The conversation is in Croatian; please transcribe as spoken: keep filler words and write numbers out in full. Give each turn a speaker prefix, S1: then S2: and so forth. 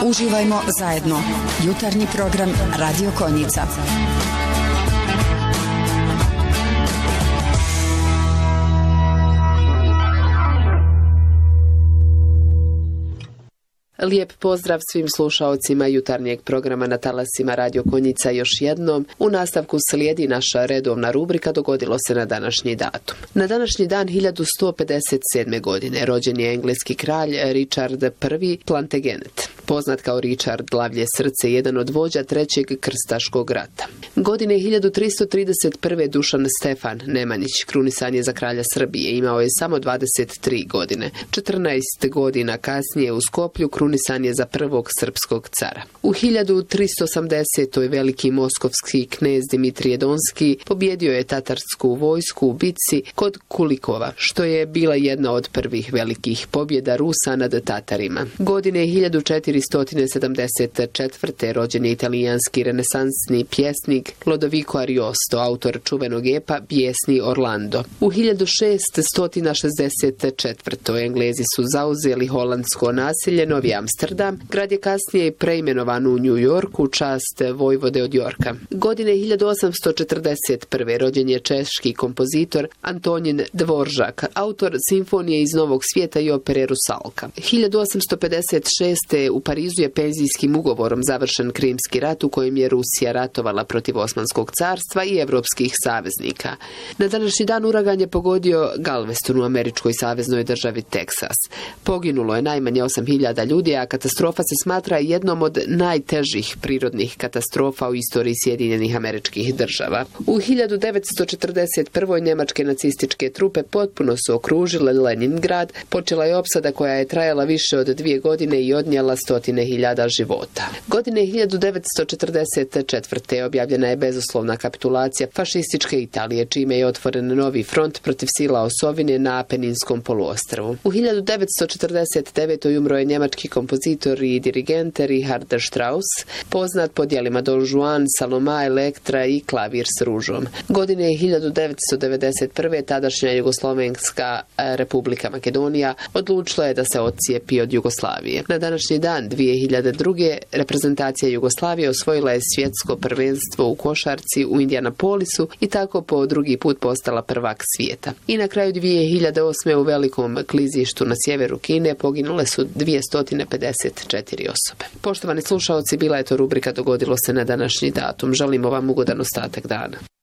S1: Uživajmo zajedno. Jutarnji program Radio Konjica.
S2: Lijep pozdrav svim slušaocima jutarnjeg programa na talasima Radio Konjica još jednom. U nastavku slijedi naša redovna rubrika Dogodilo se na današnji datum. Na današnji dan hiljadu sto pedeset sedme. godine rođen je engleski kralj Richard I. Plantagenet, poznat kao Richard Lavlje srce, jedan od vođa trećeg krstaškog rata. Godine hiljadu tristo trideset prve. Dušan Stefan Nemanjić krunisan je za kralja Srbije. Imao je samo dvadeset tri godine. četrnaest godina kasnije u Skoplju krunisan je za prvog srpskog cara. U hiljadu tristo osamdesetoj. veliki moskovski knez Dimitrije Donski pobjedio je tatarsku vojsku u bitci kod Kulikova, što je bila jedna od prvih velikih pobjeda Rusa nad Tatarima. Godine hiljadu četiristo sedamdeset četvrte. rođen je italijanski renesansni pjesnik Lodovico Ariosto, autor čuvenog epa Bijesni Orlando. U hiljadu šeststo šezdeset četvrte. Englezi su zauzeli holandsko naselje Novi Amsterdam. Grad je kasnije preimenovan u New York u čast vojvode od Yorka. Godine hiljadu osamsto četrdeset prve. rođen je češki kompozitor Antonin Dvoržak, autor simfonije iz Novog svijeta i opere Rusalka. hiljadu osamsto pedeset šeste. u Parizu je penzijskim ugovorom završen Krimski rat u kojem je Rusija ratovala protiv Osmanskog carstva i evropskih saveznika. Na današnji dan uragan je pogodio Galveston u američkoj saveznoj državi Teksas. Poginulo je najmanje osam hiljada ljudi, a katastrofa se smatra jednom od najtežih prirodnih katastrofa u istoriji Sjedinjenih Američkih Država. U hiljadu devetsto četrdeset prve. njemačke nacističke trupe potpuno su okružile Leningrad. Počela je opsada koja je trajala više od dvije godine i odnijela stotine hiljada života. Godine hiljadu devetsto četrdeset četvrte. objavljena je bezuslovna kapitulacija fašističke Italije, čime je otvoren novi front protiv sila osovine na Apeninskom poluostrvu. U hiljadu devetsto četrdeset devete. umro je njemački kompozitor i dirigent Richard Strauss, poznat po djelima Don Juan, Saloma, Elektra i Klavir s ružom. Godine hiljadu devetsto devedeset prve. tadašnja Jugoslovenska Republika Makedonija odlučila je da se odcijepi od Jugoslavije. Na današnji dan dvije hiljade druge. reprezentacija Jugoslavije osvojila je svjetsko prvenstvo u košarci u Indianapolisu i tako po drugi put postala prvak svijeta. I na kraju dvije hiljade osme. u velikom klizištu na sjeveru Kine poginule su dvjesto pedeset četiri osobe. Poštovani slušaoci, bila je to rubrika Dogodilo se na današnji datum. Želimo vam ugodan ostatak dana.